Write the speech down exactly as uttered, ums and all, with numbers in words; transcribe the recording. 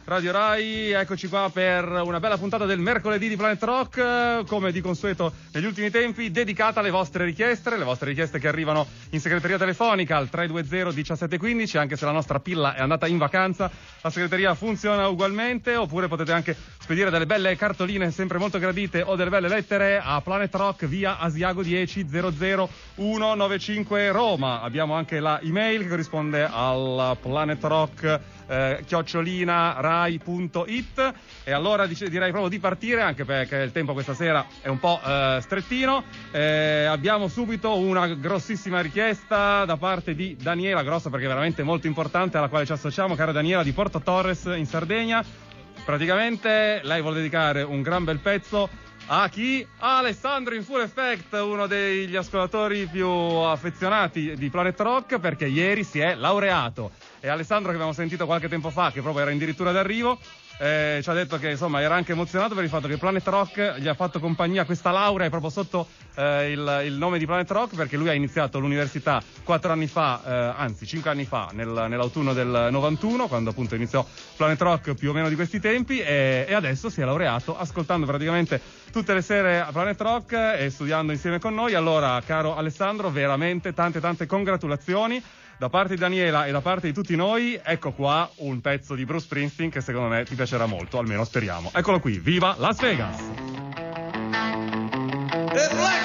Radio Rai. Eccoci qua per una bella puntata del mercoledì di Planet Rock, come di consueto negli ultimi tempi, dedicata alle vostre richieste, le vostre richieste che arrivano in segreteria telefonica al tre due zero diciassette quindici, anche se la nostra pilla è andata in vacanza, la segreteria funziona ugualmente, oppure potete anche spedire delle belle cartoline sempre molto gradite o delle belle lettere a Planet Rock, via Asiago dieci zero zero uno nove cinque Roma. Abbiamo anche la email che corrisponde al Planet Rock Eh, chiocciolina rai punto it. E allora dice, direi proprio di partire, anche perché il tempo questa sera è un po' eh, strettino. Eh, abbiamo subito una grossissima richiesta da parte di Daniela, grossa perché è veramente molto importante, alla quale ci associamo, cara Daniela di Porto Torres in Sardegna. Praticamente lei vuole dedicare un gran bel pezzo a chi? A Alessandro in Full Effect, uno degli ascoltatori più affezionati di Planet Rock, perché ieri si è laureato. E Alessandro, che abbiamo sentito qualche tempo fa, che proprio era addirittura d'arrivo, eh, ci ha detto che insomma era anche emozionato per il fatto che Planet Rock gli ha fatto compagnia. Questa laurea è proprio sotto eh, il, il nome di Planet Rock, perché lui ha iniziato l'università quattro anni fa, eh, anzi cinque anni fa, nel, nell'autunno del novantuno, quando appunto iniziò Planet Rock, più o meno di questi tempi, e, e adesso si è laureato ascoltando praticamente tutte le sere a Planet Rock e studiando insieme con noi. Allora, caro Alessandro, veramente tante tante congratulazioni da parte di Daniela e da parte di tutti noi. Ecco qua un pezzo di Bruce Springsteen che secondo me ti piacerà molto, almeno speriamo. Eccolo qui, viva Las Vegas!